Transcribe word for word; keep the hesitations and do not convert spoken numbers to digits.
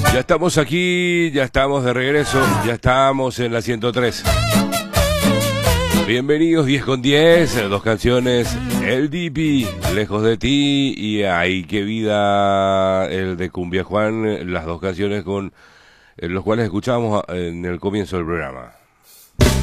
Ya estamos aquí, ya estamos de regreso, ya estamos en la ciento tres. Bienvenidos, diez con diez, dos canciones, El Dipi, Lejos de ti y Ay, qué vida, el de Cumbia Juan, las dos canciones con los cuales escuchamos en el comienzo del programa.